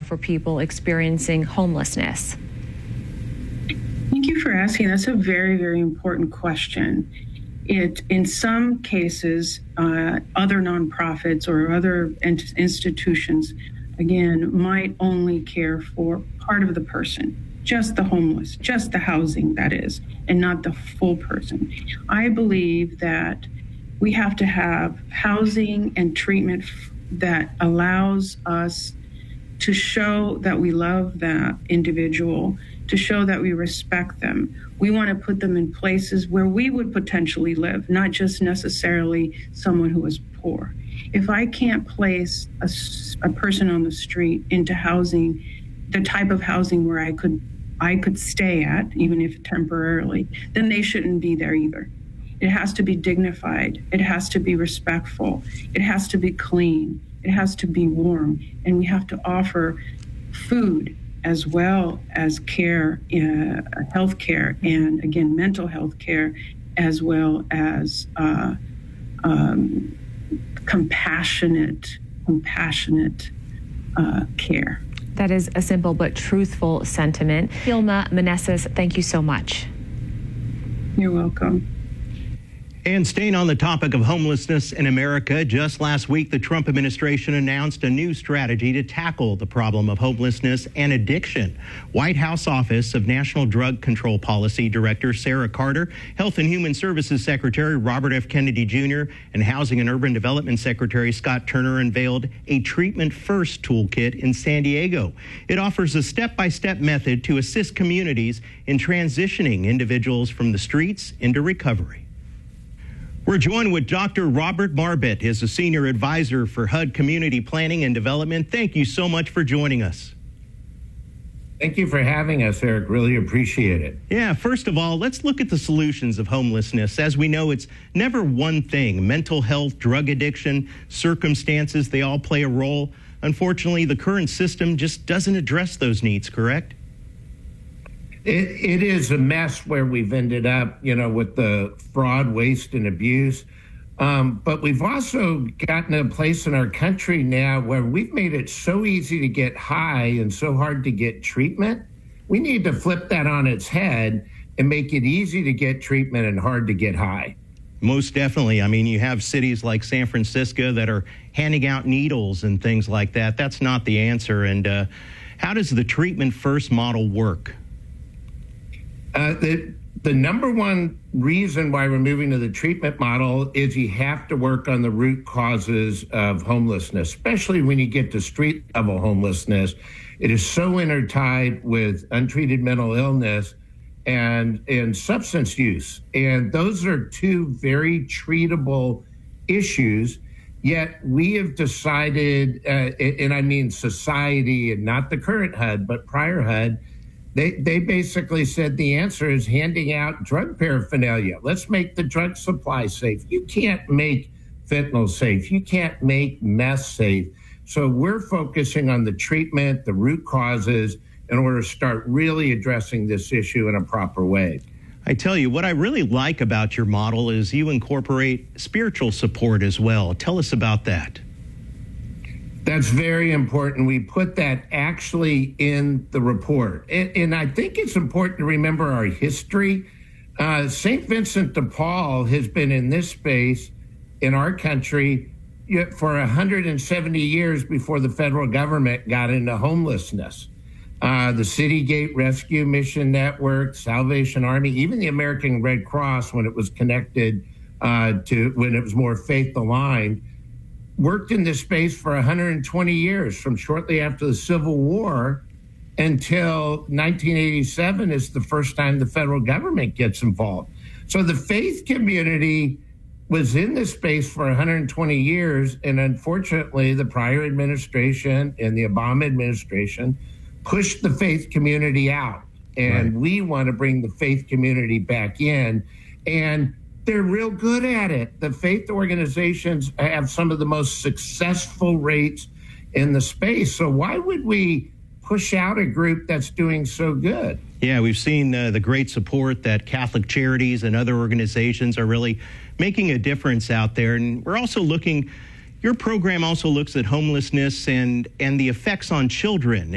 for people experiencing homelessness? Thank you for asking. That's a very, very important question. In some cases, other nonprofits or other institutions, again, might only care for part of the person, just the homeless, just the housing, that is, and not the full person. I believe that we have to have housing and treatment that allows us to show that we love that individual, to show that we respect them. We want to put them in places where we would potentially live, not just necessarily someone who is poor. If I can't place a person on the street into housing, the type of housing where I could stay at, even if temporarily, then they shouldn't be there either. It has to be dignified. It has to be respectful. It has to be clean. It has to be warm. And we have to offer food as well as care, health care, and again, mental health care, as well as compassionate care. That is a simple but truthful sentiment. Hilma Meneses, thank you so much. You're welcome. And staying on the topic of homelessness in America, just last week, the Trump administration announced a new strategy to tackle the problem of homelessness and addiction. White House Office of National Drug Control Policy Director Sarah Carter, Health and Human Services Secretary Robert F. Kennedy Jr., and Housing and Urban Development Secretary Scott Turner unveiled a Treatment First toolkit in San Diego. It offers a step-by-step method to assist communities in transitioning individuals from the streets into recovery. We're joined with Dr. Robert Marbett, is a senior advisor for HUD Community Planning and Development. Thank you so much for joining us. Thank you for having us, Eric. Really appreciate it. Yeah, first of all, let's look at the solutions of homelessness. As we know, it's never one thing. Mental health, drug addiction, circumstances, they all play a role. Unfortunately, the current system just doesn't address those needs, correct? It is a mess where we've ended up, with the fraud, waste, and abuse. But we've also gotten to a place in our country now where we've made it so easy to get high and so hard to get treatment. We need to flip that on its head and make it easy to get treatment and hard to get high. Most definitely. I mean, you have cities like San Francisco that are handing out needles and things like that. That's not the answer. And how does the Treatment First model work? The number one reason why we're moving to the treatment model is you have to work on the root causes of homelessness, especially when you get to street level homelessness. It is so intertied with untreated mental illness and substance use. And those are two very treatable issues. Yet we have decided, and I mean society and not the current HUD, but prior HUD, They basically said the answer is handing out drug paraphernalia. Let's make the drug supply safe. You can't make fentanyl safe. You can't make meth safe. So we're focusing on the treatment, the root causes, in order to start really addressing this issue in a proper way. I tell you, what I really like about your model is you incorporate spiritual support as well. Tell us about that. That's very important. We put that actually in the report. And I think it's important to remember our history. St. Vincent de Paul has been in this space in our country for 170 years before the federal government got into homelessness. The City Gate Rescue Mission Network, Salvation Army, even the American Red Cross, when it was connected when it was more faith-aligned, worked in this space for 120 years, from shortly after the Civil War until 1987 is the first time the federal government gets involved. So the faith community was in this space for 120 years, and unfortunately, the prior administration and the Obama administration pushed the faith community out. And we want to bring the faith community back in, and they're real good at it. The faith organizations have some of the most successful rates in the space. So why would we push out a group that's doing so good? Yeah, we've seen the great support that Catholic Charities and other organizations are really making a difference out there. And we're also looking, your program also looks at homelessness and the effects on children.